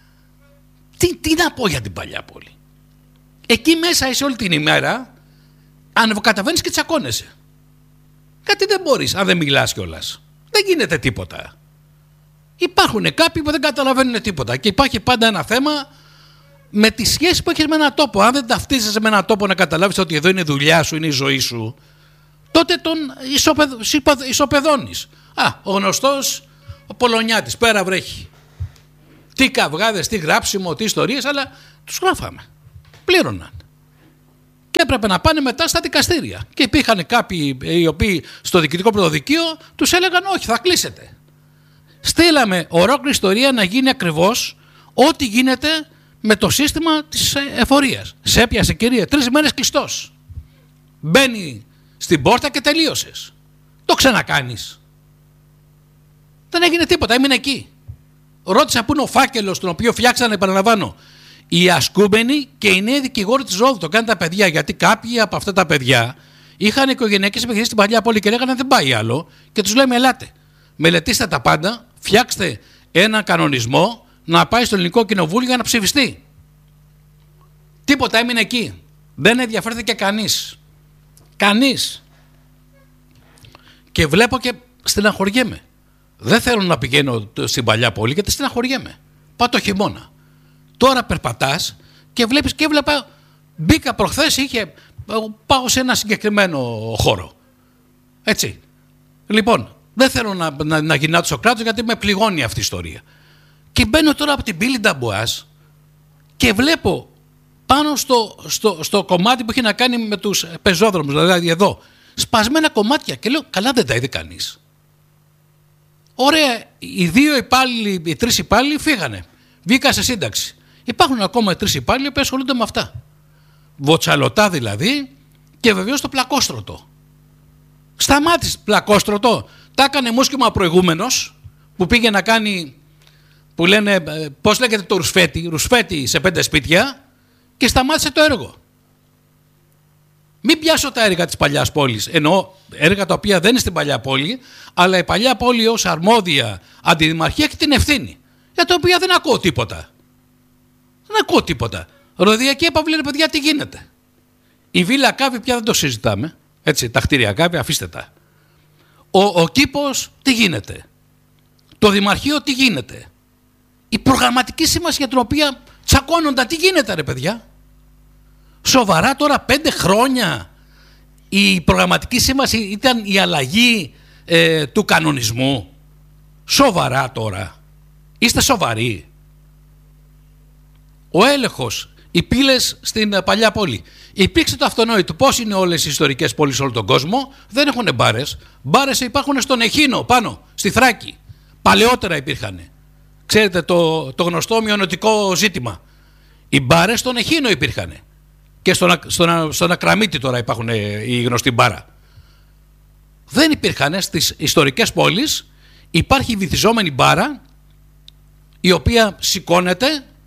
Speaker 1: Τι, τι να πω για την παλιά πόλη. Εκεί μέσα είσαι όλη την ημέρα, ανεβοκαταβαίνεις και τσακώνεσαι. Κάτι δεν μπορείς, αν δεν μιλάς κιόλας. Δεν γίνεται τίποτα. Υπάρχουν κάποιοι που δεν καταλαβαίνουν τίποτα. Και υπάρχει πάντα ένα θέμα με τη σχέση που έχεις με έναν τόπο. Αν δεν ταυτίζεσαι με έναν τόπο να καταλάβεις ότι εδώ είναι η δουλειά σου, είναι η ζωή σου, τότε τον ισοπεδώνεις. Α, ο γνωστός, ο Πολωνιάτης, πέρα βρέχει. Τι καυγάδες, τι γράψιμο, τι ιστορίες, αλλά τους γράφαμε. Πλήρωναν. Και έπρεπε να πάνε μετά στα δικαστήρια. Και υπήρχαν κάποιοι οι οποίοι στο διοικητικό πρωτοδικείο τους έλεγαν όχι, θα κλείσετε. Στείλαμε ολόκληρη ιστορία να γίνει ακριβώς ό,τι γίνεται με το σύστημα της εφορίας. Σε έπιασε κυρία, τρεις μέρες κλειστός. Μπαίνει στην πόρτα και τελείωσες. Το ξανακάνεις. Δεν έγινε τίποτα, έμεινε εκεί. Ρώτησα πού είναι ο φάκελος τον οποίο φτιάξανε, επαναλαμβάνω, οι ασκούμενοι και οι νέοι δικηγόροι της Ρόδου. Το κάνουν τα παιδιά, γιατί κάποιοι από αυτά τα παιδιά είχαν οικογενειακές επιχειρήσεις στην παλιά πόλη και λέγανε δεν πάει άλλο. Και τους λέμε ελάτε, μελετήστε τα πάντα, φτιάξτε ένα κανονισμό να πάει στο Ελληνικό Κοινοβούλιο για να ψηφιστεί. Τίποτα, έμεινε εκεί. Δεν ενδιαφέρθηκε κανείς. Κανείς. Και βλέπω και στεναχωριέμαι. Δεν θέλω να πηγαίνω στην παλιά πόλη γιατί στεναχωριέμαι. Πάω το χειμώνα. Τώρα περπατάς και βλέπεις και έβλεπα, μπήκα προχθές, είχε, πάω σε ένα συγκεκριμένο χώρο. Έτσι. Λοιπόν, δεν θέλω να, να, να γυρνάω στο κράτος γιατί με πληγώνει αυτή η ιστορία. Και μπαίνω τώρα από την πύλη Νταμπουάς και βλέπω πάνω στο, στο, στο κομμάτι που έχει να κάνει με τους πεζόδρομους, δηλαδή εδώ, σπασμένα κομμάτια και λέω, καλά δεν τα είδε κανείς. Ωραία, οι δύο υπάλληλοι, οι τρεις υπάλληλοι φύγανε. Βγήκα σε σύνταξη. Υπάρχουν ακόμα τρεις υπάλληλοι που ασχολούνται με αυτά. Βοτσαλωτά δηλαδή και βεβαίως το πλακόστρωτο. Σταμάτησε πλακόστρωτο. Τα έκανε μουσκημα προηγούμενος που πήγε να κάνει, που λένε, πώς λέγεται το ρουσφέτη, ρουσφέτη σε πέντε σπίτια και σταμάτησε το έργο. Μην πιάσω τα έργα της παλιάς πόλης, εννοώ έργα τα οποία δεν είναι στην παλιά πόλη, αλλά η παλιά πόλη ως αρμόδια αντιδημαρχία έχει την ευθύνη, για τα οποία δεν ακούω τίποτα. Δεν ακούω τίποτα. Ροδιακή επαυλή, παιδιά, τι γίνεται. Η Βίλα Κάβη πια δεν το συζητάμε, έτσι, τα κτίρια Κάβη, αφήστε τα. Ο, ο κήπος, τι γίνεται. Το δημαρχείο, τι γίνεται. Η προγραμματική σύμβαση για την οποία τσακώνονταν, τι γίνεται ρε παιδιά. Σοβαρά τώρα πέντε χρόνια η προγραμματική σύμβαση ήταν η αλλαγή ε, του κανονισμού. Σοβαρά τώρα. Είστε σοβαροί. Ο έλεγχος, οι πύλες στην παλιά πόλη. Υπήρξε το αυτονόητο. Πώς είναι όλες οι ιστορικές πόλεις σε όλο τον κόσμο? Δεν έχουν μπάρες. Μπάρες υπάρχουν στον Εχίνο πάνω, στη Θράκη. Παλαιότερα υπήρχαν. Ξέρετε το, το γνωστό μειονοτικό ζήτημα. Οι μπάρες στον Εχίνο υπήρχαν. Και στον, στον, στον Ακραμίτη τώρα υπάρχουν οι γνωστοί μπάρα. Δεν υπήρχαν στις ιστορικές πόλεις. Υπάρχει βυθιζόμενη μπάρα, η οποία σηκώνεται,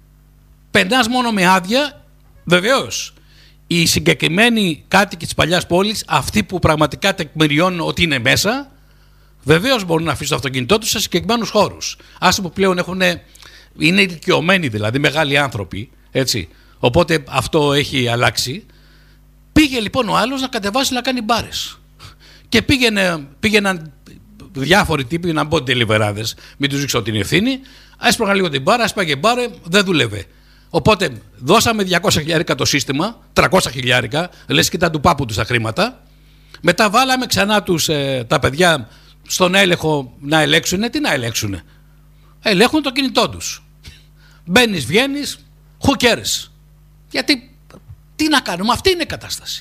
Speaker 1: περνάς μόνο με άδεια. Βεβαίως, οι συγκεκριμένοι κάτοικοι της παλιάς πόλης, αυτοί που πραγματικά τεκμηριώνουν ότι είναι μέσα, βεβαίως μπορούν να αφήσουν το αυτοκίνητό τους σε συγκεκριμένους χώρους. Άσε που πλέον έχουν, είναι ηλικιωμένοι δηλαδή, μεγάλοι άνθρωποι, έτσι. Οπότε αυτό έχει αλλάξει. Πήγε λοιπόν ο άλλος να κατεβάσει να κάνει μπάρες. Και πήγαινε, πήγαιναν διάφοροι τύποι, να μπουν τελειβεράδες, μην τους δείξω την ευθύνη. Έσπρωγαν λίγο την μπάρα, έσπαγε μπάρε, δεν δούλευε. Οπότε δώσαμε διακόσια χιλιάρικα το σύστημα, τριακόσια χιλιάρικα, λες και ήταν του πάπου τους τα χρήματα. Μετά βάλαμε ξανά τους, ε, τα παιδιά στον έλεγχο να ελέγξουν. Τι να ελέγξουν? Ελέγχουν το κινητό τους. Μπαίνεις, βγαίνεις, who cares? Γιατί, τι να κάνουμε, αυτή είναι η κατάσταση.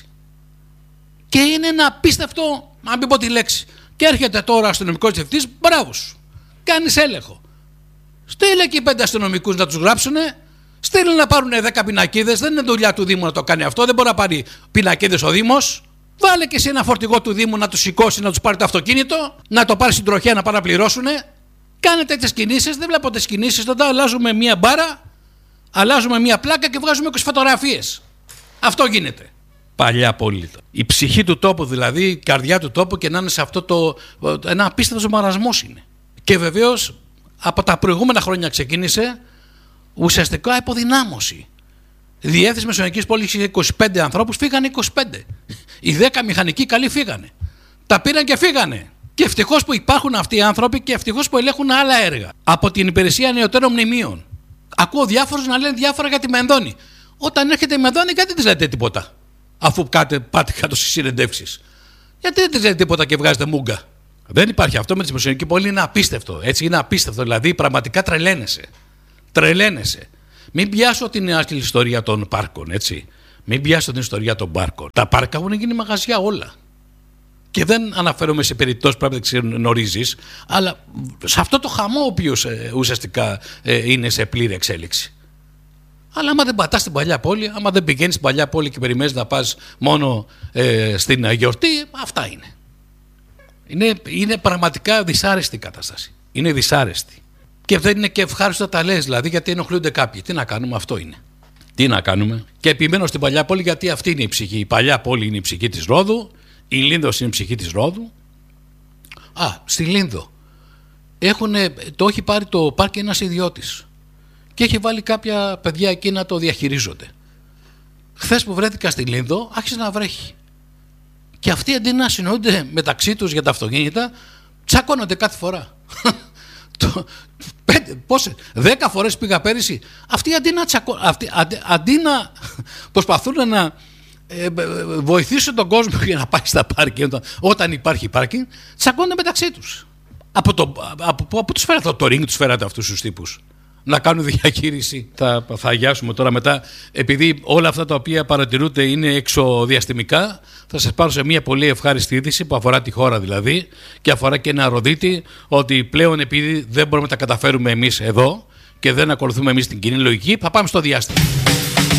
Speaker 1: Και είναι ένα απίστευτο, να μην πω τη λέξη. Και έρχεται τώρα ο αστυνομικός διευθυντής, μπράβο σου, κάνεις έλεγχο. Στείλε εκεί πέντε αστυνομικούς να τους γράψουνε, στείλε να πάρουν δέκα πινακίδες. Δεν είναι δουλειά του Δήμου να το κάνει αυτό, δεν μπορεί να πάρει πινακίδες ο Δήμος. Βάλε και εσύ ένα φορτηγό του Δήμου να τους σηκώσει, να τους πάρει το αυτοκίνητο, να το πάρει στην τροχέα να πάνε να πληρώσουνε. Κάνε τέτοιες κινήσεις, δεν βλέπω τις κινήσεις. Τότε αλλάζουμε μία μπάρα, αλλάζουμε μία πλάκα και βγάζουμε είκοσι φωτογραφίες. Αυτό γίνεται. Παλιά πόλη. Η ψυχή του τόπου δηλαδή, η καρδιά του τόπου, και να είναι σε αυτό το. Ένα απίστευτος μαρασμός είναι. Και βεβαίως από τα προηγούμενα χρόνια ξεκίνησε ουσιαστικά υποδυνάμωση. Η διεύθυνση Μεσογειακής Πόλης είχε είκοσι πέντε ανθρώπους, φύγανε είκοσι πέντε. Οι δέκα μηχανικοί καλοί φύγανε. Τα πήραν και φύγανε. Και ευτυχώς που υπάρχουν αυτοί οι άνθρωποι και ευτυχώς που ελέγχουν άλλα έργα. Από την υπηρεσία νεωτέρων μνημείων. Ακούω διάφορους να λένε διάφορα για τη Μενδώνη. Όταν έρχεται η Μενδώνη, γιατί δεν λέτε τίποτα? Αφού κάτε, πάτε κάτω στις συνεντεύξεις. Γιατί δεν της λέτε τίποτα και βγάζετε μούγκα? Δεν υπάρχει αυτό με τη Μεσογειακή Πόλη, είναι απίστευτο. Έτσι, είναι απίστευτο. Δηλαδή, πραγματικά τρελαίνεσαι. Τρελαίνεσαι. Μην πιάσω την ιστορία των πάρκων, έτσι. Μην πιάσω την ιστορία των πάρκων. Τα πάρκα έχουν γίνει μαγαζιά όλα. Και δεν αναφέρομαι σε περιπτώσεις που πρέπει να γνωρίζεις, αλλά σε αυτό το χαμό ο οποίος ε, ουσιαστικά ε, είναι σε πλήρη εξέλιξη. Αλλά άμα δεν πατάς στην παλιά πόλη, άμα δεν πηγαίνεις στην παλιά πόλη και περιμένεις να πας μόνο ε, στην γιορτή, αυτά είναι. είναι. Είναι πραγματικά δυσάρεστη η κατάσταση. Είναι δυσάρεστη. Και δεν είναι και ευχάριστο να τα λες, δηλαδή, γιατί ενοχλούνται κάποιοι. Τι να κάνουμε, αυτό είναι. Τι να κάνουμε. Και επιμένω στην παλιά πόλη, γιατί αυτή είναι η ψυχή. Η παλιά πόλη είναι η ψυχή της Ρόδου, η Λίνδος είναι η ψυχή της Ρόδου. Α, στη Λίνδο έχουνε, το έχει πάρει το πάρκι ένας ιδιώτης. Και έχει βάλει κάποια παιδιά εκεί να το διαχειρίζονται. Χθες που βρέθηκα στη Λίνδο, άρχισε να βρέχει. Και αυτοί αντί να συνονται μεταξύ τους για τα αυτοκίνητα, τσακώνονται κάθε φορά. Πέντε, πόσες, δέκα φορές πήγα πέρυσι. Αυτοί αντί να, τσακώ, αυτοί, αντί, αντί να προσπαθούν να ε, βοηθήσουν τον κόσμο για να πάει στα πάρκινγκ, όταν, όταν υπάρχει πάρκινγκ, τσακώνονται μεταξύ τους. Από, το, από, από, από τους φέρατε το ring, τους φέρατε αυτούς τους τύπους να κάνουν διαχείριση. Θα, θα αγιάσουμε τώρα μετά, επειδή όλα αυτά τα οποία παρατηρούνται είναι εξωδιαστημικά, θα σας πάρω σε μια πολύ ευχάριστη είδηση που αφορά τη χώρα δηλαδή και αφορά και ένα Ροδίτη, ότι πλέον επειδή δεν μπορούμε να τα καταφέρουμε εμείς εδώ και δεν ακολουθούμε εμείς την κοινή λογική, θα πάμε στο διάστημα.